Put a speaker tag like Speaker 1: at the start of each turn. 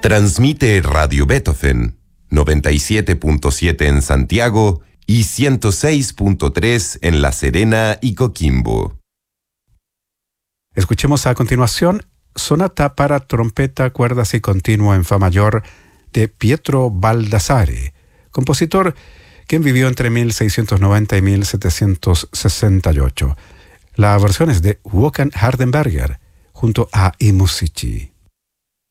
Speaker 1: Transmite Radio Beethoven, 97.7 en Santiago y 106.3 en La Serena y Coquimbo.
Speaker 2: Escuchemos a continuación Sonata para trompeta, cuerdas y continuo en fa mayor de Pietro Baldassare, compositor quien vivió entre 1690 y 1768. La versión es de Håkan Hardenberger junto a I Musici.